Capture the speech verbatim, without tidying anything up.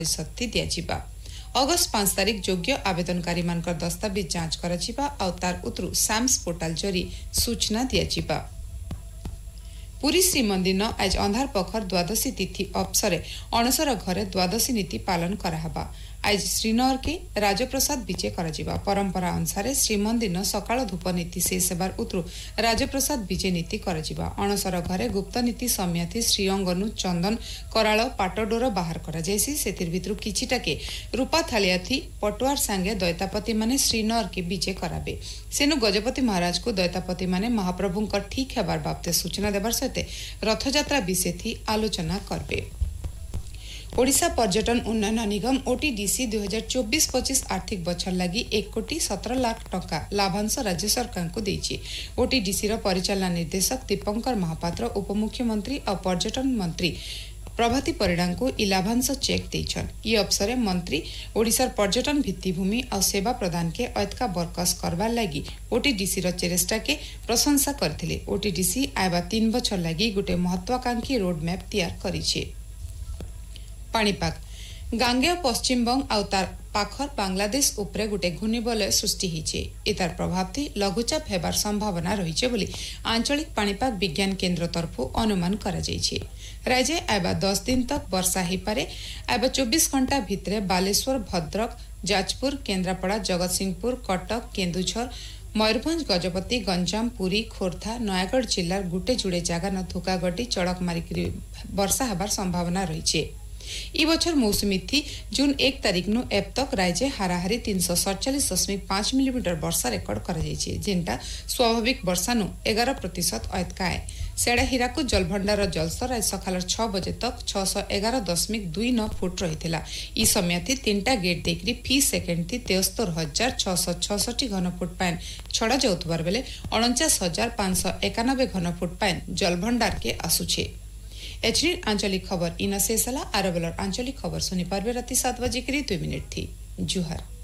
शक्ति दिया अगस्त पांच तारीख योग्य आवेदनकारी मानकर दस्तावेज जांच कराजिबा और तार उतरु सैम्स पोर्टाल जरी सूचना दिया। पुरी श्रीमंदिर आज अंधार पखर द्वादशी तिथि अवसर अणसर घरे द्वादशी नीति पालन कराहबा। आज श्रीनगर के राजप्रसाद विजय कराजिबा। परंपरा अनुसार श्रीमंदिर सकाळ धूप नीति शेष हेबार उतरु राजप्रसाद विजय नीति कराजिबा। अणसर घरे गुप्त नीति समियाथि श्रीअंगनु चंदन कराळ पाटडोर बाहर करा जैसी सेतिर भितरु किछिटाके रूपा थालियाथि पटुआर सांगे दैतापति माने श्रीनगर के विजय कराबे। सेनु गजपति महाराज को दैतापति माने महाप्रभुंकर ठीक हेबार बाबते सूचना देबार सहित रथयात्रा विषय थी आलोचना करबे। ओडिशा पर्यटन उन्नयन निगम ओटीडीसी दुई हजार चौबीस पच्चीस आर्थिक बछर लगी एक कोटी सत्रह लाख टंका लाभांश राज्य सरकार को देइछि। ओटीडीसी रो परिचालना निर्देशक दीपंकर महापात्र उपमुख्यमंत्री और पर्यटन मंत्री प्रभाती परिड़ा को इ लाभांश चेक देइछन। ये अवसर मंत्री ओडिशा पर्यटन भित्तिभूमि और सेवा प्रदान के ऐतका बरकस करबार लगी ओटीडीसी रो चेष्टा के प्रशंसा करथिले। ओटीडीसी आयबा तीन बछर लगी गोटे महत्वाकांक्षी रोड मैप तैयार करिछि। पाणीपाग गांगेय पश्चिमबंग और तार पाखर बांग्लादेश उपरे गोटे घूर्णिबलय सृष्टि होइछे। एतार प्रभाव थी लघुचाप हेबार संभावना रहिछे बोली आंचलिक पाणीपाग विज्ञान केन्द्र तरफु अनुमान करा जाइछे। राज्य आयबा दस दिन तक वर्षा हो पारे। आयबा चौबीस घंटा भितरे बालेश्वर भद्रक जाजपुर केन्द्रापड़ा जगतसिंहपुर कटक केन्दुझर मयूरभंज गजपति गंजाम पुरी खोर्धा नयागढ़ जिलार गुटे जुड़े जगह न धुकागड्डी चड़क मारिक वर्षा हेबार संभावना रहिछे। इ बछर मौसुमी थी जून एक तारीख नु एब तक राज्य हाराहारी तीन सौ सड़चालीस दशमिक पांच मिलीमीटर वर्षा रेकर्ड करा जाइछे, जेनटा स्वाभाविक वर्षा नु एगार प्रतिशत अयतका है। सेड़ा हीराकुद जलभंडार जलस्तर आज सकाल छह बजे तक छह सौ एगार दशमिक दुई नौ फुट रही। इ समय थी तीनटा गेट देखरी फी सेकेंड थी तेहत्तर हजार छह सौ छसठी घनफुट पाइन छड़ा जाउथबार बेले अणचाश हजार पांच सौ एकानबे घनफुट पाइन जलभंडार के आसुछे। एचडी आंचलिक खबर इन शेषला आरबेलर आंचलिक खबर सुनी पारबे राति सात बजे दुई मिनिट थी। जुहार।